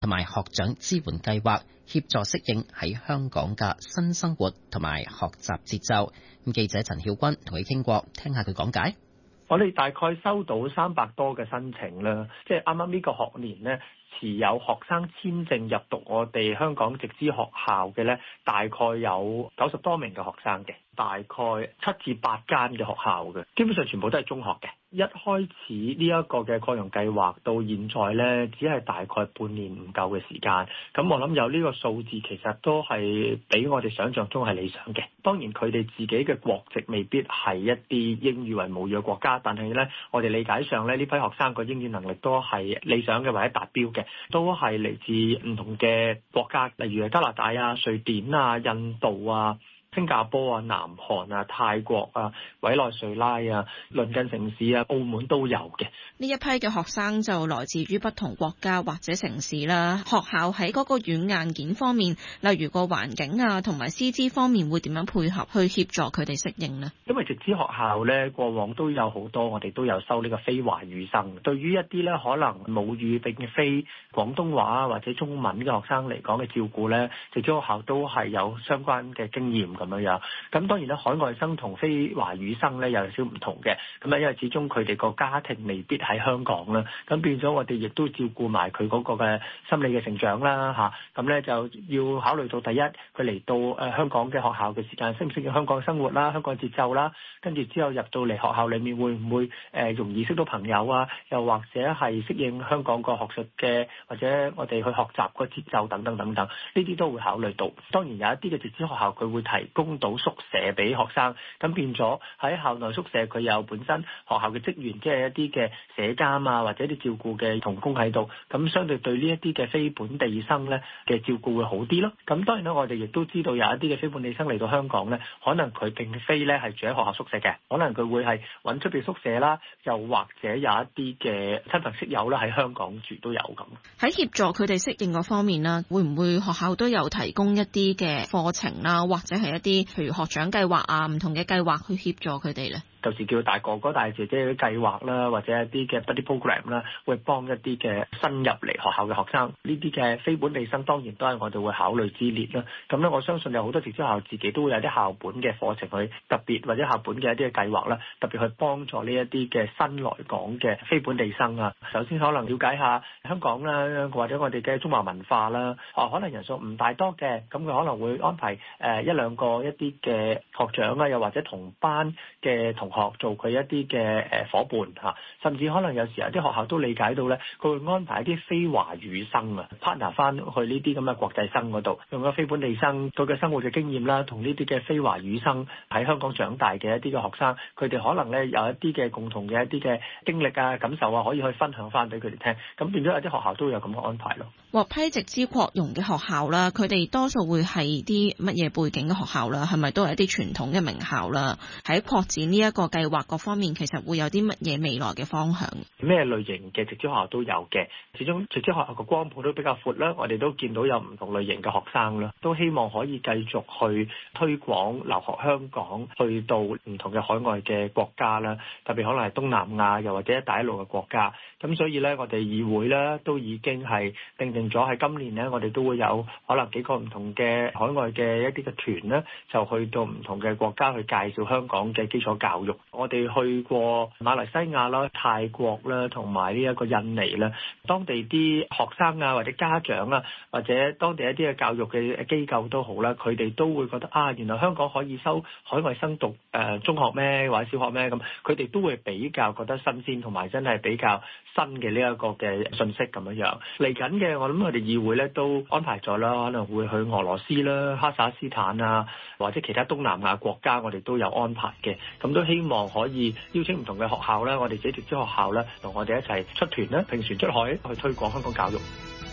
同埋學長支援計劃，協助適應喺香港嘅新生活同埋學習節奏。記者陳曉君同佢傾過，聽下佢講解。 我哋大概收到300多嘅申請啦，即係啱啱呢個學年呢，持有學生簽證入讀我哋香港直資學校嘅呢，大概有90多名嘅學生嘅，大概7至8間嘅學校嘅，基本上全部都係中學嘅。一開始呢一個嘅擴容計劃到現在呢，只係大概半年唔夠嘅時間。咁我諗有呢個數字，其實都係比我哋想象中係理想嘅。當然佢哋自己嘅國籍未必係一啲英語為母語嘅國家，但係呢，我哋理解上呢，呢批學生個英語能力都係理想嘅或者達標嘅，都係嚟自唔同嘅國家，例如加拿大啊、瑞典啊、印度啊、新加坡啊、南韓啊、泰國啊、委內瑞拉啊、鄰近城市啊、澳門都有嘅。 呢一批嘅學生就來自於不同國家或者城市啦。學校喺嗰個軟硬件方面，例如個環境啊同埋師資方面，會點樣配合去協助佢哋適應呢？ 因為直資學校咧，過往都有好多，我哋都有收呢個非華語生。對於一啲咧可能母語並非廣東話或者中文嘅學生嚟講嘅照顧咧，直資學校都係有相關嘅經驗咁樣。咁當然咧，海外生同非華語生咧有少唔同嘅。咁因為始終佢哋個家庭未必喺香港啦，咁變咗我哋亦都照顧埋佢嗰個嘅心理嘅成長啦嚇。咁咧就要考慮到第一，佢嚟到香港嘅學校嘅時間適唔適應香港嘅生活啦、香港節奏啦，跟住之後入到嚟學校裡面會唔會容易識到朋友啊？又或者係適應香港個學術嘅或者我哋去學習個節奏等等等等，呢啲都會考慮到。當然有一啲嘅直資學校佢會提供到宿舍俾學生，咁變咗喺校內宿舍佢有本身學校嘅職員，即係一啲嘅社監啊，或者啲照顧嘅同工喺度，咁相對對呢一啲嘅非本地生咧嘅照顧會好啲咯。咁當然啦，我哋亦都知道有一啲嘅非本地生嚟到香港咧，可能佢並非咧係住喺學校宿舍嘅，可能佢會係揾出邊宿舍啦，又或者有一啲嘅親朋戚友啦喺香港住都有咁。 喺協助佢哋適應嗰方面啦，會唔會學校都有提供一啲嘅課程啦，或者係一啲譬如學長計劃啊，唔同嘅計劃去協助佢哋咧？ 就是叫大哥哥大姐姐嘅計劃啦，或者一啲嘅 buddy program 啦，會幫一啲嘅新入嚟學校嘅學生。呢啲嘅非本地生當然都係我哋會考慮之列啦。咁咧，我相信有好多直資學校自己都會有啲校本嘅課程去特別或者校本嘅一啲嘅計劃啦，特別去幫助呢一啲嘅新來港嘅非本地生啊。首先可能了解下香港啦，或者我哋嘅中華文化啦。可能人數唔大多嘅，咁佢可能會安排一兩個一啲嘅學長啊，又或者同班嘅同學做佢一啲嘅夥伴嚇，甚至可能有時有啲學校都理解到咧，佢會安排一啲非華語生啊 partner 翻去呢啲咁嘅國際生嗰度，用咗非本地生佢嘅生活嘅經驗啦，同呢啲嘅非華語生喺香港長大嘅一啲嘅學生，佢哋可能咧有一啲嘅共同嘅一啲嘅經歷啊、感受啊，可以去分享翻俾佢哋聽。咁變咗有啲學校都有咁嘅安排咯。 獲批直資擴容嘅學校啦，佢哋多數會係啲乜嘢背景嘅學校啦？係咪都係一啲傳統嘅名校啦？喺擴展呢一個計劃各方面，其實會有啲乜嘢未來嘅方向？ 咩類型嘅直資學校都有嘅，始終直資學校個光譜都比較闊啦。我哋都見到有唔同類型嘅學生啦，都希望可以繼續去推廣留學香港，去到唔同嘅海外嘅國家啦，特別可能係東南亞又或者一帶一路嘅國家。咁所以咧，我哋議會咧都已經係定咗喺今年咧，我哋都會有可能幾個唔同嘅海外嘅一啲嘅團咧，就去到唔同嘅國家去介紹香港嘅基礎教育。我哋去過馬來西亞啦、泰國啦，同埋呢一個印尼啦，當地啲學生啊或者家長啊，或者當地一啲嘅教育嘅機構都好啦，佢哋都會覺得啊，原來香港可以收海外生讀中學咩或者小學咩咁，佢哋都會比較覺得新鮮，同埋真係比較新嘅呢一個嘅信息咁樣。嚟緊嘅我諗我哋議會咧都安排咗啦，可能會去俄羅斯啦、哈薩斯坦啊，或者其他東南亞國家，我哋都有安排嘅。咁都希望可以邀請唔同嘅學校啦，我哋自己直資學校啦，同我哋一齊出團啦，乘船出海去推廣香港教育。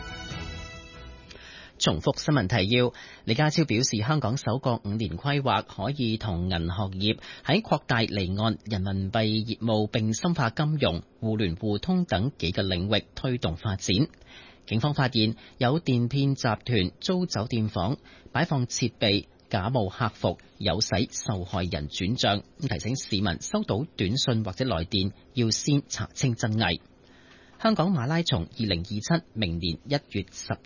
重複新聞提要，李家超表示，香港首個5年規劃可以同銀行業喺擴大離岸人民幣業務並深化金融、互聯互通等幾個領域推動發展。警方發現有電騙集團租酒店房擺放設備，假冒客服，誘使受害人轉賬，提醒市民收到短信或者來電要先查清真偽。香港馬拉松2027明年1月12